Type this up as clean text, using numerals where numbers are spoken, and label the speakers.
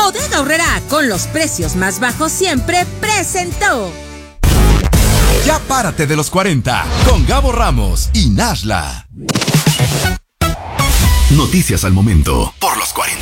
Speaker 1: Bodega Aurrerá, con los precios más bajos siempre, presentó.
Speaker 2: Ya párate de los 40 con Gabo Ramos y Nashla. Noticias al momento por los 40.